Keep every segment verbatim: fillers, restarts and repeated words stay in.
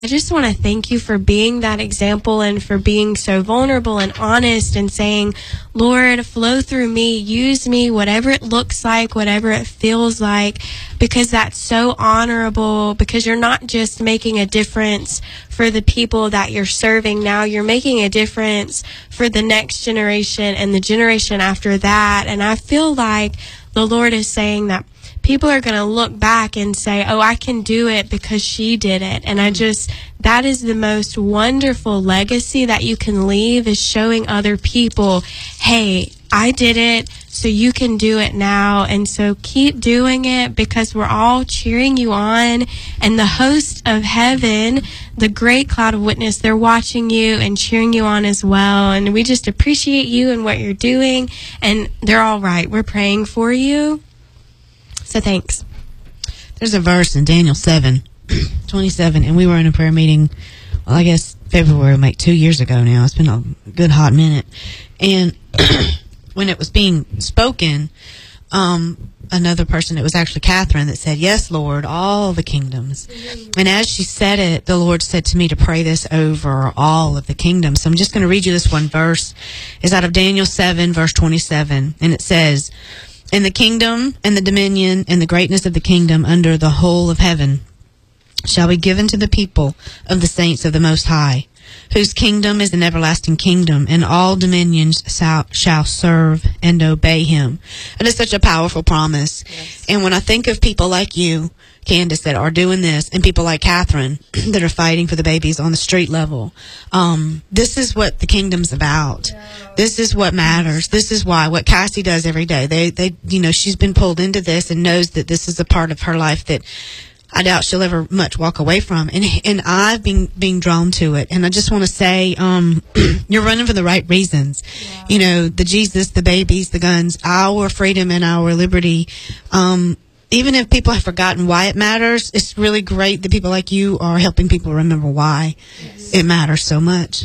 I just want to thank you for being that example and for being so vulnerable and honest and saying, Lord, flow through me, use me, whatever it looks like, whatever it feels like, because that's so honorable, because you're not just making a difference for the people that you're serving now, you're making a difference for the next generation and the generation after that. And I feel like the Lord is saying that people are going to look back and say, oh, I can do it because she did it. And I just, that is the most wonderful legacy that you can leave, is showing other people, hey, I did it, so you can do it now. And so keep doing it, because we're all cheering you on. And the host of heaven, the great cloud of witness, they're watching you and cheering you on as well. And we just appreciate you and what you're doing. And they're all right. We're praying for you. So thanks. There's a verse in Daniel seven twenty-seven, and we were in a prayer meeting, well, I guess February, like two years ago now. It's been a good hot minute. And when it was being spoken, um, another person, it was actually Catherine, that said, yes, Lord, all the kingdoms. Mm-hmm. And as she said it, the Lord said to me to pray this over all of the kingdoms. So I'm just going to read you this one verse. It's out of Daniel seven, verse twenty-seven, and it says, and the kingdom and the dominion and the greatness of the kingdom under the whole of heaven shall be given to the people of the saints of the Most High, whose kingdom is an everlasting kingdom, and all dominions shall, shall serve and obey him. It is such a powerful promise. Yes. And when I think of people like you, Candace, that are doing this, and people like Catherine that are fighting for the babies on the street level, um, this is what the kingdom's about. Yeah. This is what matters. This is why what Cassie does every day. They, they, you know, she's been pulled into this and knows that this is a part of her life that I doubt she'll ever much walk away from. And and I've been being drawn to it. And I just want to say, um, you're running for the right reasons. Yeah. You know, the Jesus, the babies, the guns, our freedom and our liberty. Um, even if people have forgotten why it matters, it's really great that people like you are helping people remember why yes. it matters so much.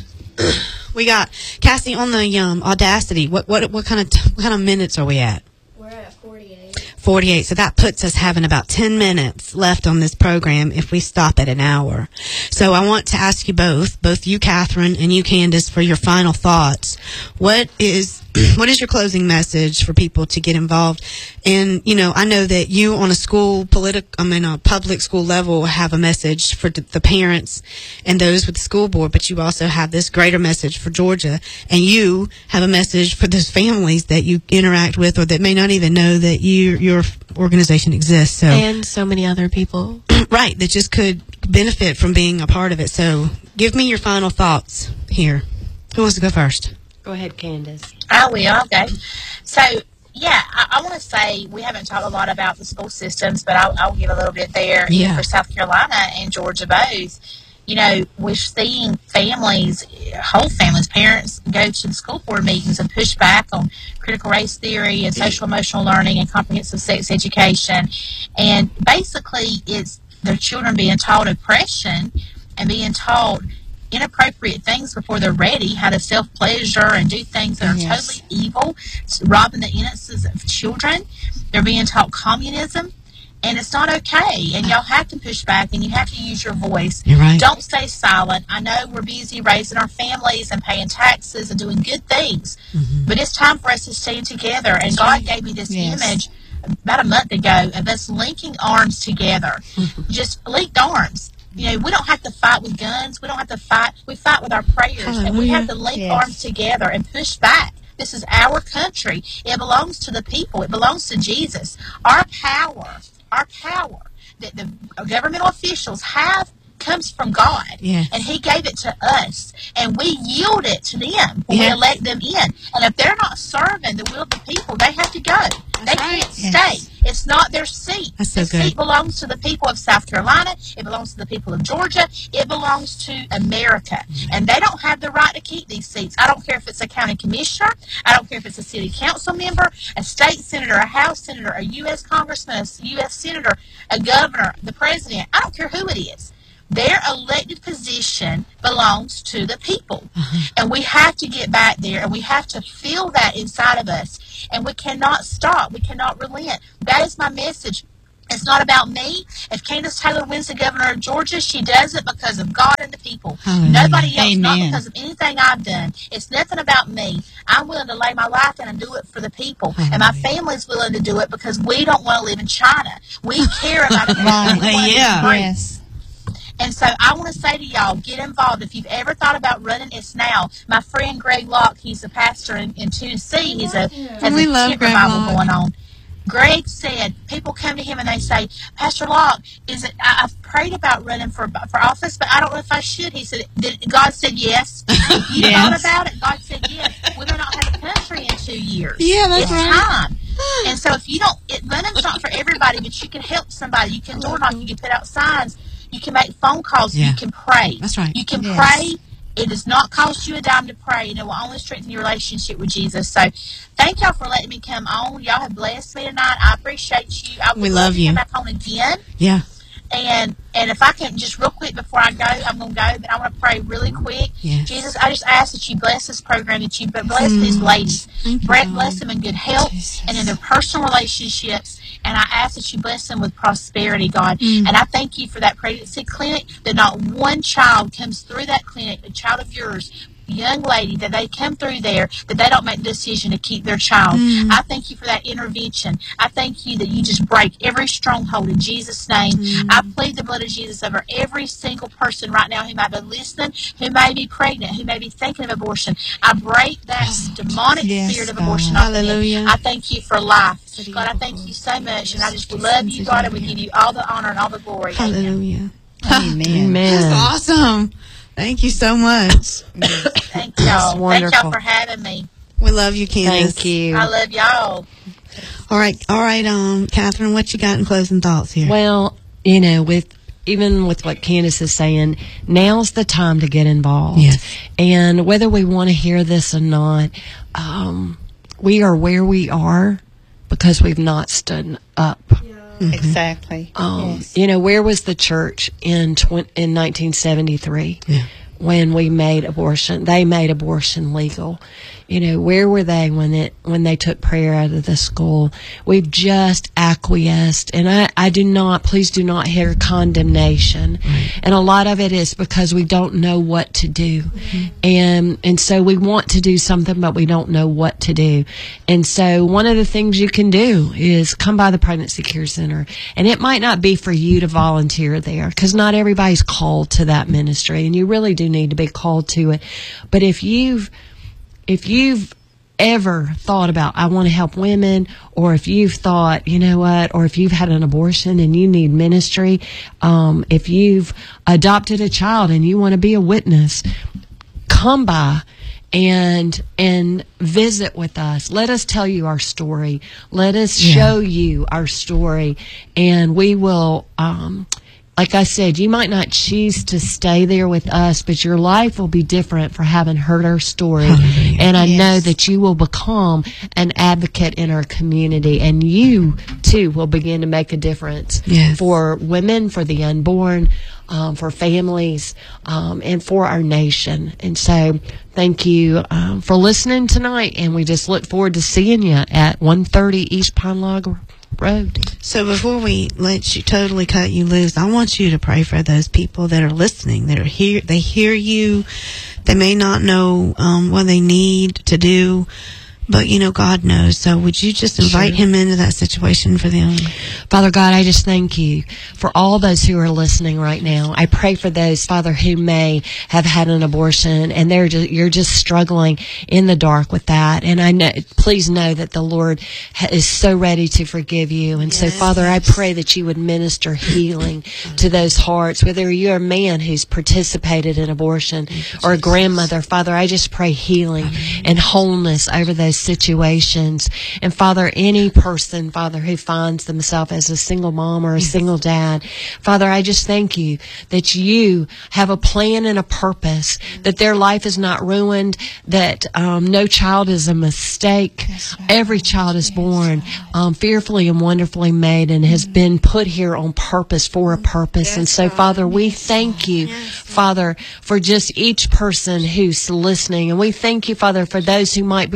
We got Cassie on the um, Audacity. What what what kind of t- what kind of minutes are we at? We're at forty-eight. forty-eight. So that puts us having about ten minutes left on this program if we stop at an hour. So I want to ask you both, both you, Catherine, and you, Candace, for your final thoughts. What is what is your closing message for people to get involved? And, you know, I know that you on a school, politic, I mean, a public school level have a message for the parents and those with the school board, but you also have this greater message for Georgia, and you have a message for those families that you interact with or that may not even know that you, your organization exists. So and so many other people. Right, that just could benefit from being a part of it. So give me your final thoughts here. Who wants to go first? Go ahead, Candace. I will. Okay. So, yeah, I, I want to say we haven't talked a lot about the school systems, but I'll, I'll give a little bit there. Yeah. For South Carolina and Georgia both. You know, we're seeing families, whole families, parents go to the school board meetings and push back on critical race theory and social emotional learning and comprehensive sex education. And basically, it's their children being taught oppression and being taught inappropriate things before they're ready, how to self-pleasure and do things that are yes. totally evil, robbing the innocence of children. They're being taught communism, and it's not okay. And y'all have to push back, and you have to use your voice. You're right. Don't stay silent. I know we're busy raising our families and paying taxes and doing good things, mm-hmm. but it's time for us to stand together. And God gave me this yes. image about a month ago of us linking arms together, mm-hmm. just linked arms. You know, we don't have to fight with guns. We don't have to fight. We fight with our prayers. Hallelujah. And we have to link yes. arms together and push back. This is our country. It belongs to the people. It belongs to Jesus. Our power, our power that the governmental officials have comes from God. Yes. And he gave it to us. And we yield it to them when yes. we elect them in. And if they're not serving the will of the people, they have to go. That's they right. can't yes. stay. It's not their seat. That's so the good. seat belongs to the people of South Carolina. It belongs to the people of Georgia. It belongs to America. And they don't have the right to keep these seats. I don't care if it's a county commissioner. I don't care if it's a city council member, a state senator, a House senator, a U S congressman, a U S senator, a governor, the president. I don't care who it is. Their elected position belongs to the people. Uh-huh. And we have to get back there, and we have to feel that inside of us. And we cannot stop. We cannot relent. That is my message It's not about me. If Candace Taylor wins the governor of Georgia, she does it because of God and the people. Hallelujah. Nobody else, Amen. not because of anything I've done. It's nothing about me. I'm willing to lay my life down and do it for the people. Hallelujah. And my family's willing to do it because we don't want to live in China. We care about it. Right. We want to be Yeah. free. Yes. And so I want to say to y'all, get involved. If you've ever thought about running, it's now. My friend Greg Locke, he's a pastor in, in Tennessee. He's a, has We a love tent Greg revival Locke. going on. Greg said, people come to him and they say, Pastor Locke, is it? I, I've prayed about running for for office, but I don't know if I should. He said, did, God said yes. If you Yes. thought about it, God said yes. We're going to not have a country in two years. Yeah, that's it's right. time. And so if you don't, it, running's not for everybody, but you can help somebody. You can door knock, you can put out signs, you can make phone calls, Yeah. you can pray. That's right. You can Yes. pray. It does not cost you a dime to pray, and it will only strengthen your relationship with Jesus. So, thank y'all for letting me come on. Y'all have blessed me tonight. I appreciate you. I would We love to you. come back on again. Yeah. And and if I can just real quick before I go, I'm going to go, but I want to pray really quick. Yes. Jesus, I just ask that you bless this program, that you bless these ladies. Thank you, Brett, God. bless them in good health Jesus. and in their personal relationships. And I ask that you bless them with prosperity, God. Mm. And I thank you for that pregnancy clinic, that not one child comes through that clinic, a child of yours, young lady, that they come through there, that they don't make the decision to keep their child. Mm. I thank you for that intervention. I thank you that you just break every stronghold in Jesus' name. Mm. I plead the blood of Jesus over every single person right now who might be listening, who may be pregnant, who may be thinking of abortion. I break that demonic Yes, spirit of God. abortion off of them. Hallelujah. I thank you for life. God, I thank you so much, and I just love you, God, and we give you all the honor and all the glory. Amen. Hallelujah. Amen. That's awesome. Thank you so much. Thank y'all. Thank wonderful. y'all for having me. We love you, Candace. Thank you. I love y'all. All right, all right, um, Catherine, what you got in closing thoughts here? Well, you know, with even with what Candace is saying, now's the time to get involved. Yes. And whether we want to hear this or not, um, we are where we are because we've not stood up. Exactly. Um, Yes. You know, where was the church in tw- in nineteen seventy-three Yeah. when we made abortion? They made abortion legal. You know, where were they when it when they took prayer out of the school? We've just acquiesced, and I, I do not, please do not hear condemnation. And a lot of it is because we don't know what to do, and and so we want to do something, but we don't know what to do. And so one of the things you can do is come by the Pregnancy Care Center, and it might not be for you to volunteer there because not everybody's called to that ministry, and you really do need to be called to it. But if you've If you've ever thought about, I want to help women, or if you've thought, you know what, or if you've had an abortion and you need ministry, um, if you've adopted a child and you want to be a witness, come by and and visit with us. Let us tell you our story. Let us Yeah. show you our story, and we will um like I said, you might not choose to stay there with us, but your life will be different for having heard our story. Hallelujah. And I Yes. know that you will become an advocate in our community, and you too will begin to make a difference Yes. for women, for the unborn, um, for families, um, and for our nation. And so thank you um, for listening tonight, and we just look forward to seeing you at one thirty East Pine Log Road. So before we let you totally cut you loose, I want you to pray for those people that are listening, that are here. They hear you. They may not know um, what they need to do, but you know God knows. So would you just invite Sure. Him into that situation for them? Father God, I just thank you for all those who are listening right now. I pray for those, Father, who may have had an abortion and they're just, you're just struggling in the dark with that. And I know, please know that the Lord ha- is so ready to forgive you. And so, Father, I pray that you would minister healing to those hearts, whether you're a man who's participated in abortion or a grandmother. Father, I just pray healing and wholeness over those situations. And Father, any person, Father, who finds themselves as a single mom or a single dad, Father, I just thank you that you have a plan and a purpose, that their life is not ruined, that um, no child is a mistake. Every child is born um, fearfully and wonderfully made and has been put here on purpose for a purpose. And so, Father, we thank you, Father, for just each person who's listening. And we thank you, Father, for those who might be willing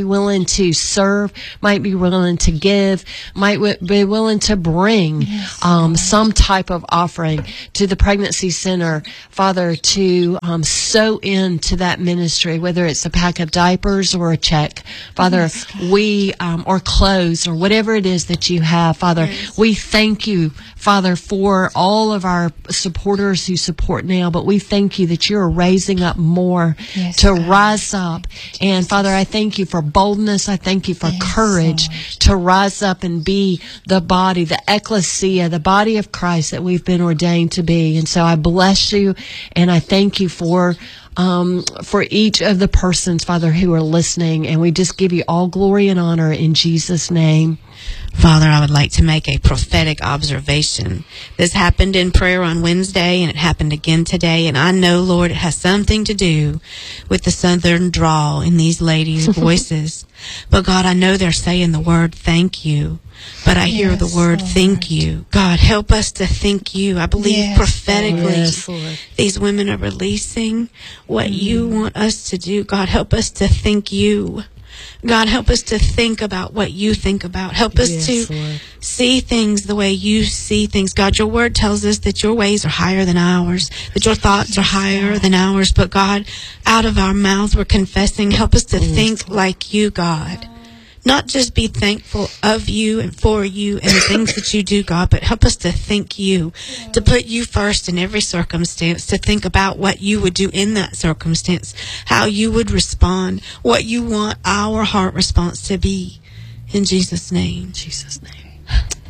to serve, might be willing to give, might w- be willing to bring um, some type of offering to the pregnancy center, Father, to um, sow into that ministry, whether it's a pack of diapers or a check, Father, we um, or clothes or whatever it is that you have, Father, we thank you, Father, for all of our supporters who support now, but we thank you that you're raising up more Yes, to God. rise up. And Father, I thank you for boldness. I thank you for Yes, courage Lord. to rise up and be the body, the ecclesia, the body of Christ that we've been ordained to be. And so I bless you and I thank you for um, for each of the persons, Father, who are listening. And we just give you all glory and honor in Jesus' name. Father, I would like to make a prophetic observation. This happened in prayer on Wednesday, and it happened again today. And I know, Lord, it has something to do with the southern drawl in these ladies' voices. But God, I know they're saying the word thank you. But I hear the Yes, word Lord. thank you. God, help us to thank you. I believe Yes, prophetically Yes, Lord. these women are releasing what you want us to do. God, help us to thank you. God, help us to think about what you think about. Help us Yes, to Lord. see things the way you see things. God, your word tells us that your ways are higher than ours, that your thoughts are higher than ours. But God, out of our mouths, we're confessing. Help us to think like you, God. Not just be thankful of you and for you and the things that you do, God, but help us to think you, to put you first in every circumstance, to think about what you would do in that circumstance, how you would respond, what you want our heart response to be. In Jesus' name. Jesus' name.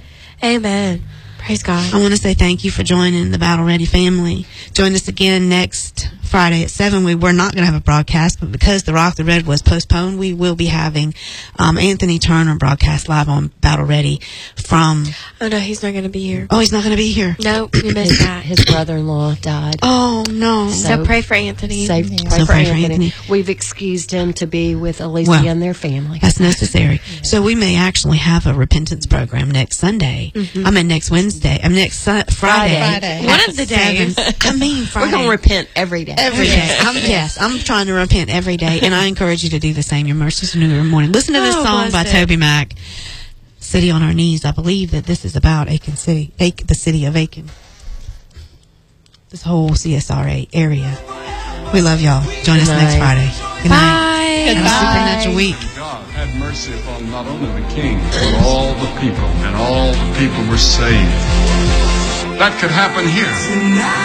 Amen. Praise God. I want to say thank you for joining the Battle Ready family. Join us again next Friday at seven. We were not going to have a broadcast, but because the Rock the Red was postponed, we will be having um, Anthony Turner broadcast live on Battle Ready from... Oh, no, he's not going to be here. Oh, he's not going to be here. No, you missed His, that. his brother-in-law died. Oh, no. So pray for Anthony. Say, Yeah. pray, So for, pray for Anthony. Anthony. We've excused him to be with Alicia Well, and their family. That's necessary. So we may actually have a repentance program next Sunday. I mean, next Wednesday. I mean, next Su- Friday. Friday. One of the days. Seven. I mean, Friday. We're going to repent every day. Every day. I'm, yes, I'm trying to repent every day, and I encourage you to do the same. Your mercies are new every morning. Listen to this Oh, song by bless it. Toby Mac, City on Our Knees. I believe that this is about Aiken City, Aiken, the city of Aiken. This whole C S R A area. We love y'all. Join us Good next night. Friday. Good night. Bye. Have a supernatural week. God had mercy upon not only the king, but all the people, and all the people were saved. That could happen here.